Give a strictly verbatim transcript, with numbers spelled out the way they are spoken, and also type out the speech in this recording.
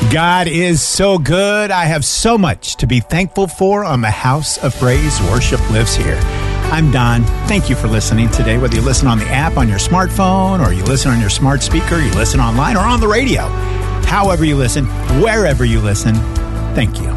God is so good. I have so much to be thankful for on the House of Praise. Worship lives here. I'm Don. Thank you for listening today, whether you listen on the app on your smartphone or you listen on your smart speaker, you listen online or on the radio. However you listen, wherever you listen, thank you.